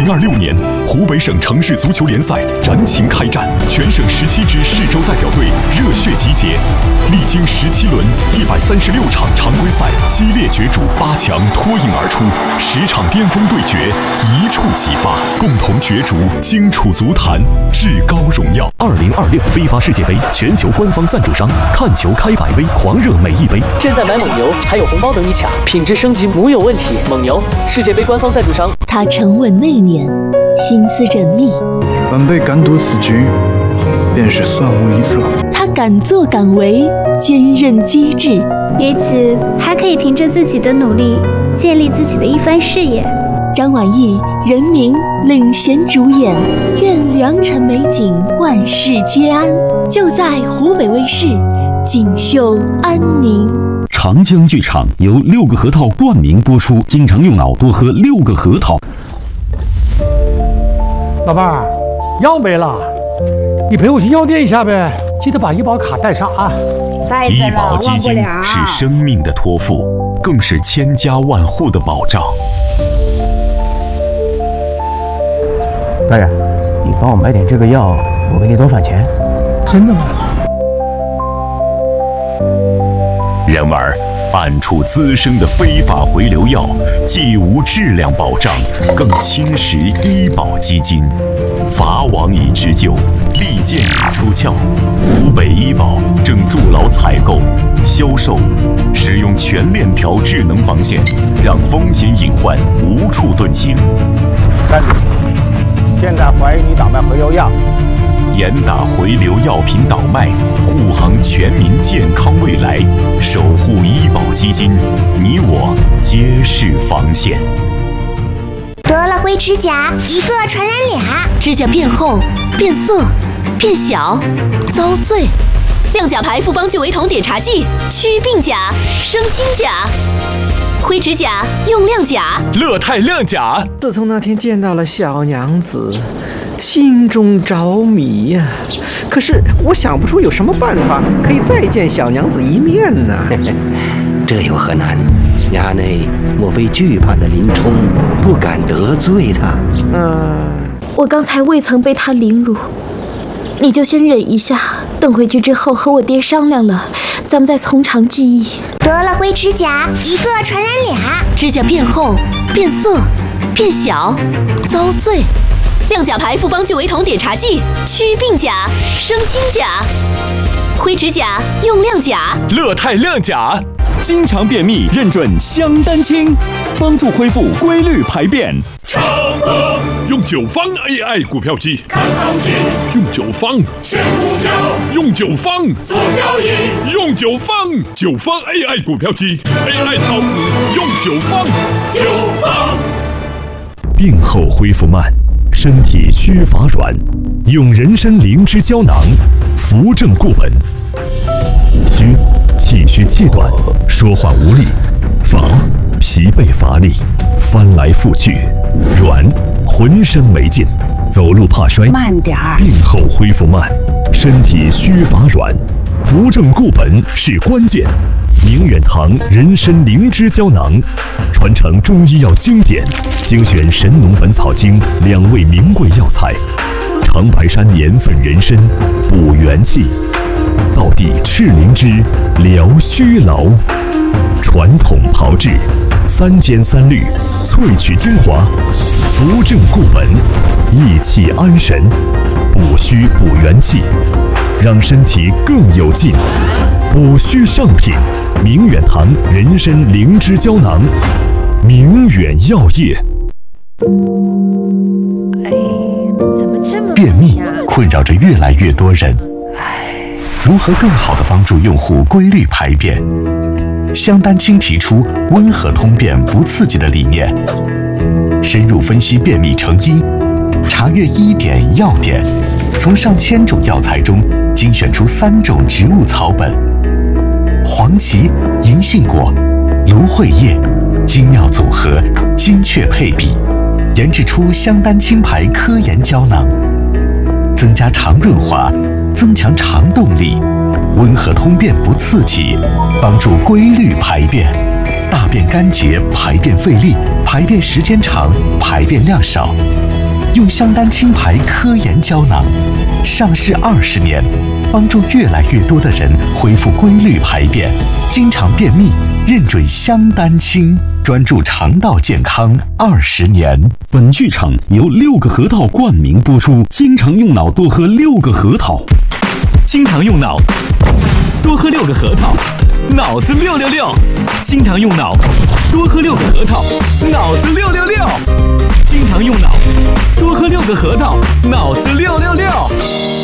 2026年，湖北省城市足球联赛燃情开战，全省17支市州代表队热血集结，历经17轮136场常规赛激烈角逐，8强脱颖而出，10场巅峰对决一触即发，共同角逐荆楚足坛至高荣耀。 2026非法世界杯全球官方赞助商，看球开百威，狂热每一杯。 现在买蒙牛还有红包等你抢，品质升级无有问题。蒙牛，世界杯官方赞助商。 他沉稳内敛，心思缜密， 晚辈敢赌此局，便是算无一策。 他敢作敢为，坚韧机智， 于此还可以凭着自己的努力建立自己的一番事业。 张晚意、任明领衔主演，愿良辰美景万事皆安，就在湖北卫视锦绣安宁。 长江剧场由6个核桃冠名播出，经常用脑多喝6个核桃。 老伴儿，药没了，你陪我去药店一下呗，记得把医保卡带上啊。 医保基金是生命的托付，更是千家万户的保障。 大人，你帮我买点这个药，我给你多返钱。 真的吗？ 然而，暗处滋生的非法回流药，既无质量保障，更侵蚀医保基金。法网已织就，利剑已出鞘。湖北医保正筑牢采购、销售、使用全链条智能防线，让风险隐患无处遁形。 站住！现在怀疑你倒卖回流药。 严打回流药品倒卖，护航全民健康未来，守护医保基金，你我皆是防线。 得了灰指甲，一个传染俩， 指甲变厚、变色、变小、遭碎。亮甲牌复方聚维酮碘茶剂，祛病甲，生新甲。灰指甲用亮甲， 乐泰亮甲。 自从那天见到了小娘子，心中着迷呀。可是我想不出有什么办法可以再见小娘子一面呢。 这有何难？衙内莫非惧怕的林冲，不敢得罪他？ 我刚才未曾被他凌辱，你就先忍一下，等回去之后和我爹商量了，咱们再从长计议。 得了灰指甲，一个传染俩， 指甲变厚、变色、变小、遭碎。亮甲牌复方聚维酮碘茶剂，祛病甲，生新甲。灰指甲用亮甲， 乐泰亮甲。经常便秘认准香丹清，帮助恢复规律排便。 唱歌用9方 AI 股票机，看行情用9方选股票，用9方做交易，用9方AI 股票机 AI 炒股用9方。 病后恢复慢，身体虚乏软，用人参灵芝胶囊扶正固本。虚，气虚气短，说话无力；乏，疲惫乏力，翻来覆去；软，浑身没劲，走路怕摔。 慢点儿。 病后恢复慢，身体虚乏软，扶正固本是关键。明远堂人参灵芝胶囊，传承中医药经典，精选《神农本草经》2味名贵药材，长白山年份人参补元气，道地赤灵芝疗虚劳，传统炮制3煎3滤，萃取精华，扶正固本，益气安神，补虚补元气，让身体更有劲。补虚上品，明远堂人参灵芝胶囊，明远药业。 怎么这么便秘困扰着越来越多人，如何更好地帮助用户规律排便？香丹清提出温和通便不刺激的理念，深入分析便秘成因，查阅医典药典，从上千种药材中精选出3种植物草本，黄芪、银杏果、芦荟叶，精妙组合，精确配比，研制出香丹清牌科研胶囊，增加肠润滑，增强肠动力，温和通便不刺激，帮助规律排便，大便干结，排便费力，排便时间长，排便量少， 用香丹清牌科研胶囊，上市20年，帮助越来越多的人恢复规律排便，经常便秘，认准香丹清，专注肠道健康20年。 本剧场由6个核桃冠名播出，经常用脑多喝6个核桃， 经常用脑，多喝6个核桃，脑子666。经常用脑，多喝6个核桃，脑子666。经常用脑，多喝6个核桃，脑子666。